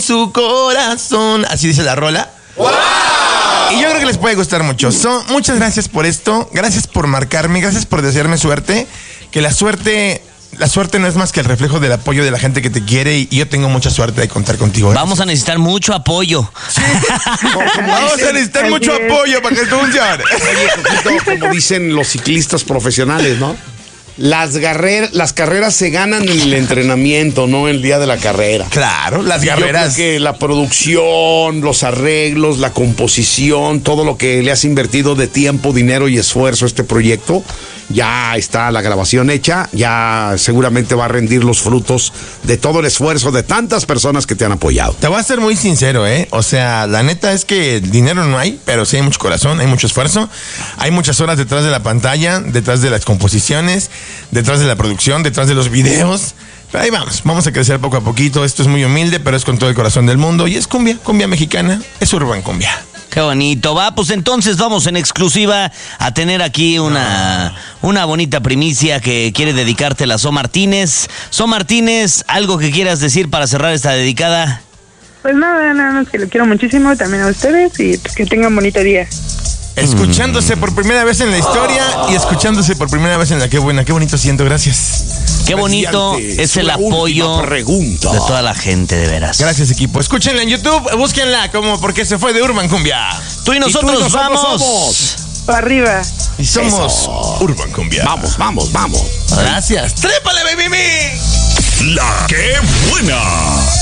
su corazón. Así dice la rola. ¡Wow! Y yo creo que les puede gustar mucho. Muchas gracias por esto. Gracias por marcarme. Gracias por desearme suerte. Que la suerte no es más que el reflejo del apoyo de la gente que te quiere y yo tengo mucha suerte de contar contigo. Gracias. Vamos a necesitar mucho apoyo. Sí. Vamos a necesitar mucho apoyo para que esto funcione. Oye, Coquito, como dicen los ciclistas profesionales, ¿no? Las carreras se ganan en el entrenamiento, no en el día de la carrera. Claro, las carreras. Yo creo que la producción, los arreglos, la composición, todo lo que le has invertido de tiempo, dinero y esfuerzo a este proyecto, ya está la grabación hecha, ya seguramente va a rendir los frutos de todo el esfuerzo de tantas personas que te han apoyado. Te voy a ser muy sincero, o sea, la neta es que dinero no hay, pero sí hay mucho corazón, hay mucho esfuerzo, hay muchas horas detrás de la pantalla, detrás de las composiciones, detrás de la producción, detrás de los videos. Pero ahí vamos a crecer poco a poquito. Esto es muy humilde, pero es con todo el corazón del mundo y es cumbia mexicana, es urban cumbia. Qué bonito. Va, pues entonces vamos en exclusiva a tener aquí una bonita primicia que quiere dedicártela So Martínez. So Martínez, ¿algo que quieras decir para cerrar esta dedicada? Pues nada más que lo quiero muchísimo también a ustedes y pues que tengan bonito día. Escuchándose por primera vez en la historia y escuchándose por primera vez en la Qué Buena. Qué bonito siento, gracias. Qué bonito es el apoyo de toda la gente, de veras. Gracias, equipo. Escúchenla en YouTube, búsquenla como Porque se fue de Urban Cumbia. Tú y nosotros vamos. Para arriba. Y somos Urban Cumbia. Vamos. Gracias. ¡Trépale, baby! La Qué Buena.